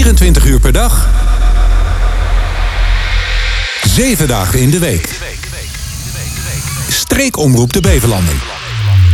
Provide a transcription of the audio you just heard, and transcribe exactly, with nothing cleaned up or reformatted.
vierentwintig uur per dag. Zeven dagen in de week. Streekomroep de Beverlanden.